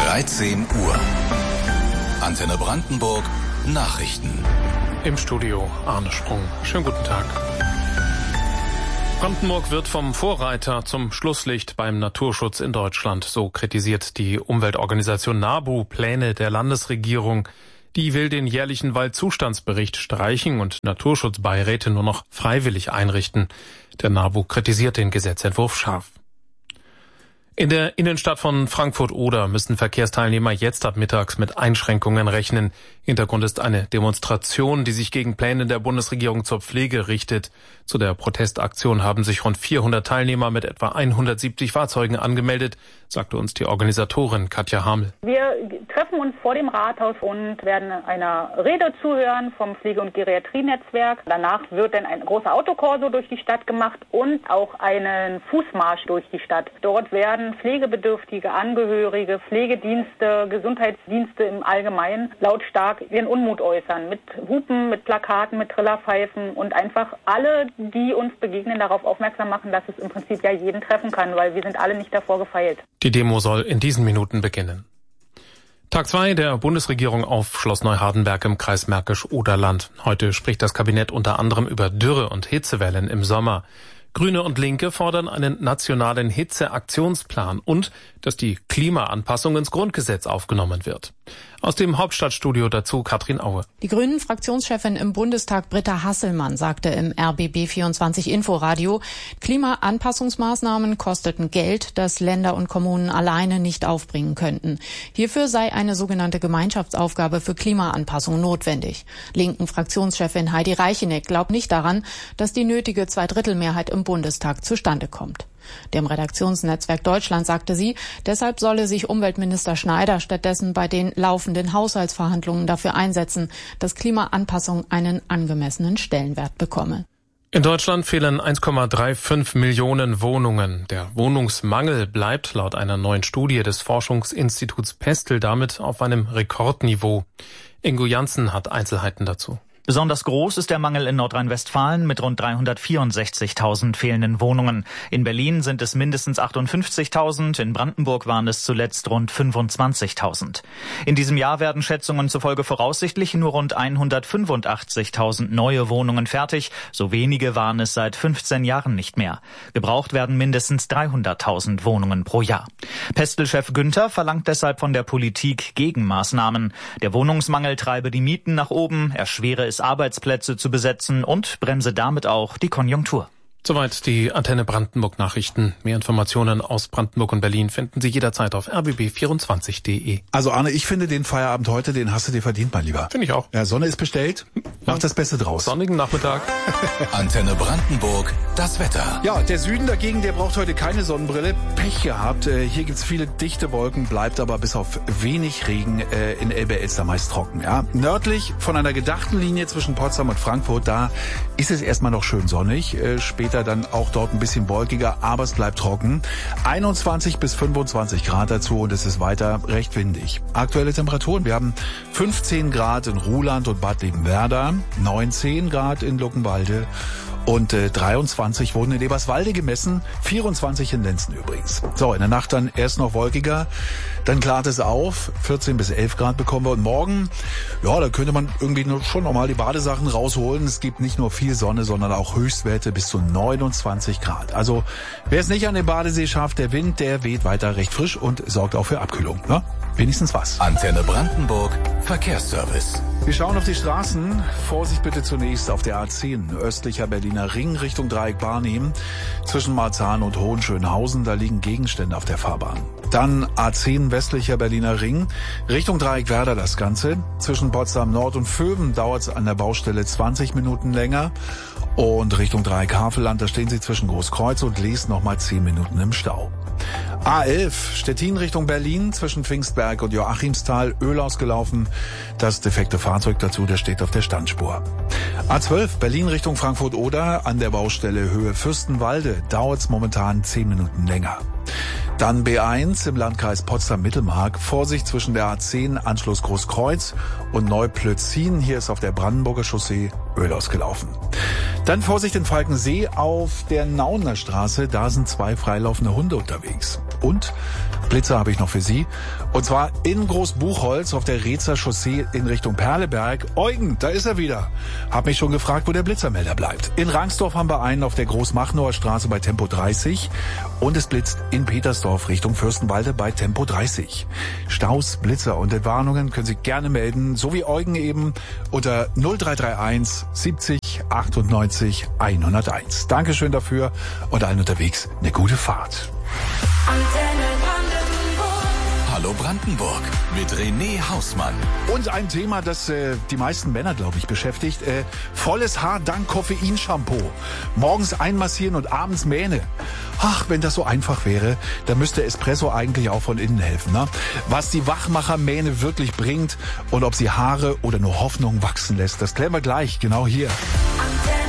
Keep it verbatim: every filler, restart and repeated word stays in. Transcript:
dreizehn Uhr. Antenne Brandenburg Nachrichten. Im Studio Arne Sprung. Schönen guten Tag. Brandenburg wird vom Vorreiter zum Schlusslicht beim Naturschutz in Deutschland. So kritisiert die Umweltorganisation NABU Pläne der Landesregierung. Die will den jährlichen Waldzustandsbericht streichen und Naturschutzbeiräte nur noch freiwillig einrichten. Der NABU kritisiert den Gesetzentwurf scharf. In der Innenstadt von Frankfurt-Oder müssen Verkehrsteilnehmer jetzt ab mittags mit Einschränkungen rechnen. Hintergrund ist eine Demonstration, die sich gegen Pläne der Bundesregierung zur Pflege richtet. Zu der Protestaktion haben sich rund vierhundert Teilnehmer mit etwa hundertsiebzig Fahrzeugen angemeldet, sagte uns die Organisatorin Katja Hamel. Wir treffen uns vor dem Rathaus und werden einer Rede zuhören vom Pflege- und Geriatrie-Netzwerk. Danach wird dann ein großer Autokorso durch die Stadt gemacht und auch einen Fußmarsch durch die Stadt. Dort werden pflegebedürftige Angehörige, Pflegedienste, Gesundheitsdienste im Allgemeinen lautstark ihren Unmut äußern. Mit Hupen, mit Plakaten, mit Trillerpfeifen und einfach alle, die uns begegnen, darauf aufmerksam machen, dass es im Prinzip ja jeden treffen kann, weil wir sind alle nicht davor gefeilt. Die Demo soll in diesen Minuten beginnen. Tag zwei der Bundesregierung auf Schloss Neuhardenberg im Kreis Märkisch-Oderland. Heute spricht das Kabinett unter anderem über Dürre und Hitzewellen im Sommer. Grüne und Linke fordern einen nationalen Hitzeaktionsplan und dass die Klimaanpassung ins Grundgesetz aufgenommen wird. Aus dem Hauptstadtstudio dazu Katrin Aue. Die Grünen-Fraktionschefin im Bundestag Britta Hasselmann sagte im R B B vierundzwanzig Inforadio, Klimaanpassungsmaßnahmen kosteten Geld, das Länder und Kommunen alleine nicht aufbringen könnten. Hierfür sei eine sogenannte Gemeinschaftsaufgabe für Klimaanpassung notwendig. Linken Fraktionschefin Heidi Reicheneck glaubt nicht daran, dass die nötige Zweidrittelmehrheit im Bundestag zustande kommt. Dem Redaktionsnetzwerk Deutschland sagte sie, deshalb solle sich Umweltminister Schneider stattdessen bei den laufenden Haushaltsverhandlungen dafür einsetzen, dass Klimaanpassung einen angemessenen Stellenwert bekomme. In Deutschland fehlen eins Komma fünfunddreißig Millionen Wohnungen. Der Wohnungsmangel bleibt laut einer neuen Studie des Forschungsinstituts Pestel damit auf einem Rekordniveau. Ingo Janssen hat Einzelheiten dazu. Besonders groß ist der Mangel in Nordrhein-Westfalen mit rund dreihundertvierundsechzigtausend fehlenden Wohnungen. In Berlin sind es mindestens achtundfünfzigtausend, in Brandenburg waren es zuletzt rund fünfundzwanzigtausend. In diesem Jahr werden Schätzungen zufolge voraussichtlich nur rund hundertfünfundachtzigtausend neue Wohnungen fertig. So wenige waren es seit fünfzehn Jahren nicht mehr. Gebraucht werden mindestens dreihunderttausend Wohnungen pro Jahr. Pestel-Chef Günther verlangt deshalb von der Politik Gegenmaßnahmen. Der Wohnungsmangel treibe die Mieten nach oben, erschwere es Arbeitsplätze zu besetzen und bremse damit auch die Konjunktur. Soweit die Antenne Brandenburg Nachrichten. Mehr Informationen aus Brandenburg und Berlin finden Sie jederzeit auf r b b vierundzwanzig punkt de. Also Arne, ich finde den Feierabend heute, den hast du dir verdient, mein Lieber. Finde ich auch. Ja, Sonne ist bestellt. Mach das Beste draus. Sonnigen Nachmittag. Antenne Brandenburg, das Wetter. Ja, der Süden dagegen, der braucht heute keine Sonnenbrille. Pech gehabt. Hier gibt's viele dichte Wolken, bleibt aber bis auf wenig Regen in Elbe-Elster meist trocken. Ja, nördlich von einer gedachten Linie zwischen Potsdam und Frankfurt, da ist es erstmal noch schön sonnig. Später dann auch dort ein bisschen wolkiger, aber es bleibt trocken. einundzwanzig bis fünfundzwanzig Grad dazu und es ist weiter recht windig. Aktuelle Temperaturen, wir haben fünfzehn Grad in Ruhland und Bad Liebenwerda, neunzehn Grad in Luckenwalde und äh, dreiundzwanzig wurden in Eberswalde gemessen, vierundzwanzig in Lenzen übrigens. So, in der Nacht dann erst noch wolkiger, dann klart es auf, vierzehn bis elf Grad bekommen wir und morgen, ja, da könnte man irgendwie nur schon nochmal die Badesachen rausholen. Es gibt nicht nur viel Sonne, sondern auch Höchstwerte bis zu neunundzwanzig Grad. Also, wer es nicht an den Badesee schafft, der Wind, der weht weiter recht frisch und sorgt auch für Abkühlung, ne? Wenigstens was. Antenne Brandenburg, Verkehrsservice. Wir schauen auf die Straßen. Vorsicht bitte zunächst auf der A zehn, östlicher Berliner Ring Richtung Dreieck Barnim. Zwischen Marzahn und Hohenschönhausen, da liegen Gegenstände auf der Fahrbahn. Dann A zehn, westlicher Berliner Ring, Richtung Dreieck Werder das Ganze. Zwischen Potsdam Nord und Vöwen dauert es an der Baustelle zwanzig Minuten länger. Und Richtung Dreieck Havelland, da stehen Sie zwischen Großkreuz und Lees nochmal zehn Minuten im Stau. A elf, Stettin Richtung Berlin, zwischen Pfingstberg und Joachimsthal, Öl ausgelaufen. Das defekte Fahrzeug dazu, der steht auf der Standspur. A zwölf, Berlin Richtung Frankfurt-Oder, an der Baustelle Höhe Fürstenwalde, dauert's momentan zehn Minuten länger. Dann B eins im Landkreis Potsdam-Mittelmark. Vorsicht zwischen der A zehn Anschluss Großkreuz und Neuplötzin. Hier ist auf der Brandenburger Chaussee Öl ausgelaufen. Dann Vorsicht in Falkensee auf der Nauener Straße. Da sind zwei freilaufende Hunde unterwegs. Und Blitzer habe ich noch für Sie. Und zwar in Großbuchholz auf der Reetzer Chaussee in Richtung Perleberg. Eugen, da ist er wieder. Hab mich schon gefragt, wo der Blitzermelder bleibt. In Rangsdorf haben wir einen auf der Großmachnower Straße bei Tempo dreißig. Und es blitzt in Petersdorf Richtung Fürstenwalde bei Tempo dreißig. Staus, Blitzer und Entwarnungen können Sie gerne melden, so wie Eugen eben, unter null drei drei eins siebzig achtundneunzig hunderteins. Dankeschön dafür und allen unterwegs eine gute Fahrt. Hallo Brandenburg mit René Hausmann. Und ein Thema, das äh, die meisten Männer, glaube ich, beschäftigt. Äh, volles Haar dank Koffeinshampoo. Morgens einmassieren und abends Mähne. Ach, wenn das so einfach wäre, dann müsste Espresso eigentlich auch von innen helfen. Ne? Was die Wachmachermähne wirklich bringt und ob sie Haare oder nur Hoffnung wachsen lässt, das klären wir gleich, genau hier. Antenne.